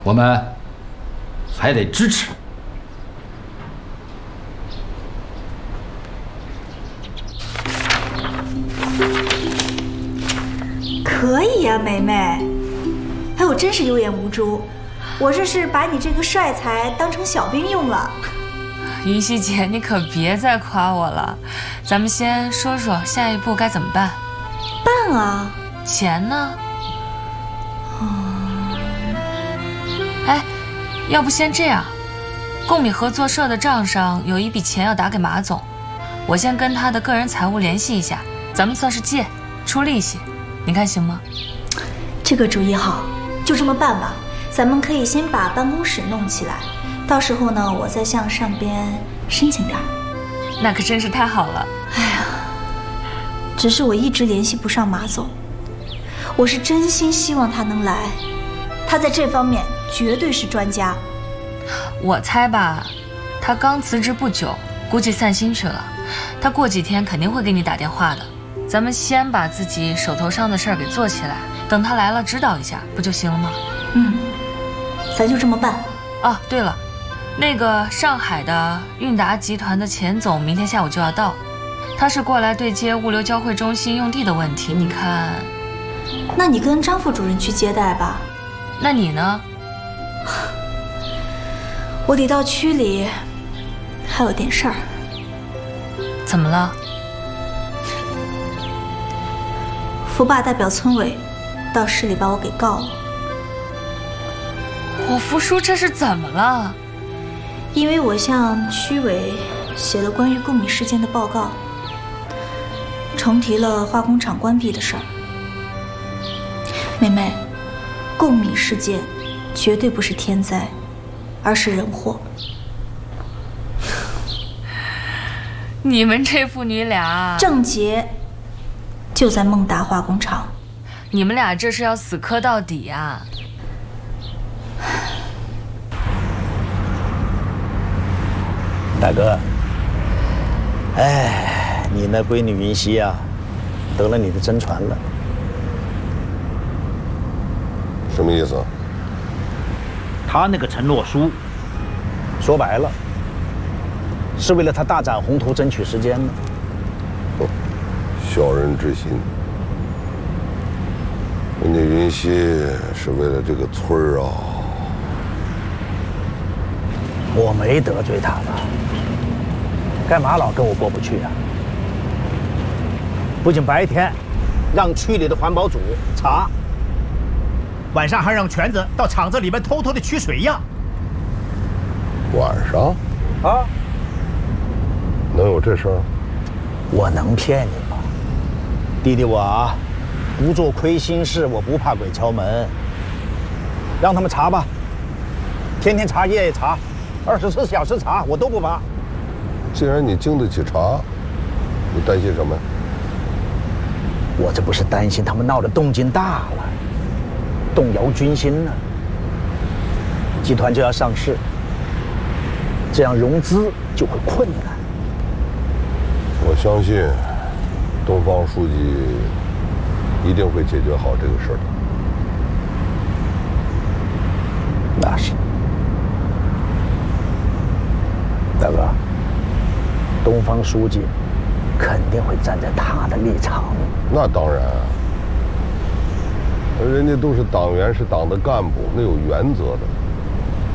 我们还得支持。 可以呀，梅梅。哎，我真是有眼无珠，我这是把你这个帅才当成小兵用了。 云溪姐，你可别再夸我了，咱们先说说下一步该怎么办。 办啊！ 钱呢？哎，要不先这样，贡米合作社的账上有一笔钱要打给马总，我先跟他的个人财务联系一下，咱们算是借，出利息，你看行吗？ 这个主意好，就这么办吧。咱们可以先把办公室弄起来，到时候呢，我再向上边申请点儿。 那可真是太好了。 哎呀，只是我一直联系不上马总，我是真心希望他能来，他在这方面绝对是专家。 我猜吧，他刚辞职不久，估计散心去了。他过几天肯定会给你打电话的。咱们先把自己手头上的事儿给做起来，等他来了指导一下，不就行了吗？ 嗯，咱就这么办。 哦，对了，那个上海的韵达集团的钱总明天下午就要到，他是过来对接物流交汇中心用地的问题。你看， 那你跟张副主任去接待吧。 那你呢？ 我得到区里，还有点事儿。 怎么了？ 福坝代表村委到市里把我给告了。 我福叔这是怎么了？ 因为我向区委写了关于贡米事件的报告，重提了化工厂关闭的事儿。妹妹，贡米事件绝对不是天灾，而是人祸。 你们这父女俩， 郑捷就在孟达化工厂， 你们俩这是要死磕到底呀！ 大哥，哎，你那闺女云溪啊，得了你的真传了。 什么意思？ 他那个承诺书，说白了，是为了他大展宏图争取时间呢。 小人之心。人家云溪是为了这个村儿啊。 我没得罪他吧？干嘛老跟我过不去啊？不仅白天让区里的环保组查，晚上还让全子到厂子里面偷偷的取水样。 晚上？ 啊？ 能有这事儿？ 我能骗你吗？弟弟我啊，不做亏心事，我不怕鬼敲门。让他们查吧，天天查，夜夜查，24小时查，我都不怕。 既然你经得起查，你担心什么？ 我这不是担心他们闹得动静大了，动摇军心呢。集团就要上市，这样融资就会困难。 我相信东方书记一定会解决好这个事儿的。 那是，大哥，东方书记肯定会站在他的立场。 那当然啊，人家都是党员，是党的干部，那有原则的。